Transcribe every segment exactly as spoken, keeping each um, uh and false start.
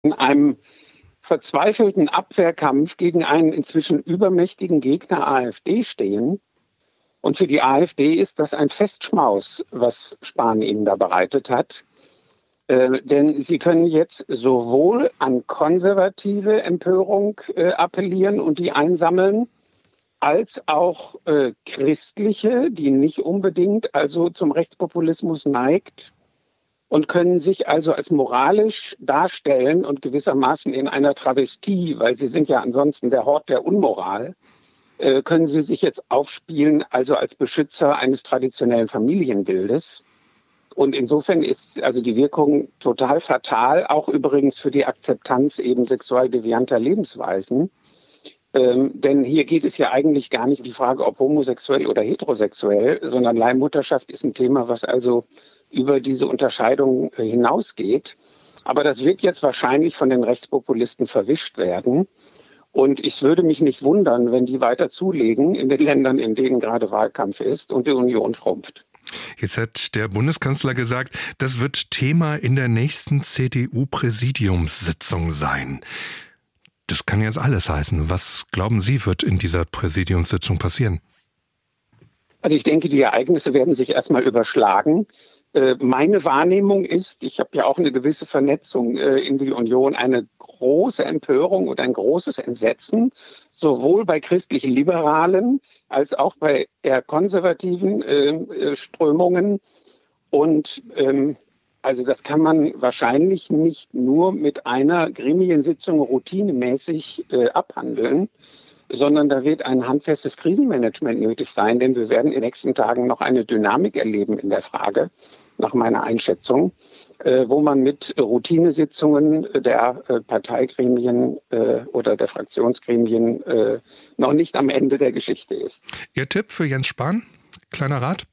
In einem verzweifelten Abwehrkampf gegen einen inzwischen übermächtigen Gegner AfD stehen. Und für die AfD ist das ein Festschmaus, was Spahn ihnen da bereitet hat. Äh, denn sie können jetzt sowohl an konservative Empörung äh, appellieren und die einsammeln, als auch äh, christliche, die nicht unbedingt also zum Rechtspopulismus neigt, und können sich also als moralisch darstellen und gewissermaßen in einer Travestie, weil sie sind ja ansonsten der Hort der Unmoral, äh, können sie sich jetzt aufspielen, also als Beschützer eines traditionellen Familienbildes. Und insofern ist also die Wirkung total fatal, auch übrigens für die Akzeptanz eben sexualdevianter Lebensweisen. Ähm, denn hier geht es ja eigentlich gar nicht um die Frage, ob homosexuell oder heterosexuell, sondern Leihmutterschaft ist ein Thema, was also über diese Unterscheidung äh, hinausgeht. Aber das wird jetzt wahrscheinlich von den Rechtspopulisten verwischt werden. Und ich würde mich nicht wundern, wenn die weiter zulegen in den Ländern, in denen gerade Wahlkampf ist und die Union schrumpft. Jetzt hat der Bundeskanzler gesagt, das wird Thema in der nächsten C D U-Präsidiumssitzung sein. Das kann jetzt alles heißen. Was glauben Sie, wird in dieser Präsidiumssitzung passieren? Also ich denke, die Ereignisse werden sich erstmal überschlagen. Meine Wahrnehmung ist, ich habe ja auch eine gewisse Vernetzung in die Union, eine große Empörung und ein großes Entsetzen, sowohl bei christlichen Liberalen als auch bei eher konservativen äh, Strömungen. Und ähm, also das kann man wahrscheinlich nicht nur mit einer Gremiensitzung routinemäßig äh, abhandeln, sondern da wird ein handfestes Krisenmanagement nötig sein, denn wir werden in den nächsten Tagen noch eine Dynamik erleben in der Frage, nach meiner Einschätzung, äh, wo man mit Routinesitzungen der äh, Parteigremien äh, oder der Fraktionsgremien äh, noch nicht am Ende der Geschichte ist. Ihr Tipp für Jens Spahn? Kleiner Rat?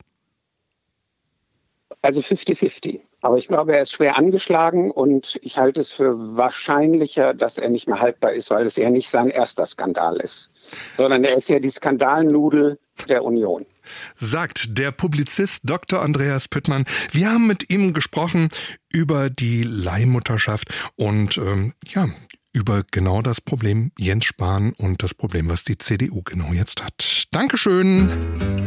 Also fünfzig fünfzig. Aber ich glaube, er ist schwer angeschlagen und ich halte es für wahrscheinlicher, dass er nicht mehr haltbar ist, weil es ja nicht sein erster Skandal ist, sondern er ist ja die Skandalnudel der Union. Sagt der Publizist Doktor Andreas Püttmann. Wir haben mit ihm gesprochen über die Leihmutterschaft und ähm, ja, über genau das Problem Jens Spahn und das Problem, was die C D U genau jetzt hat. Dankeschön.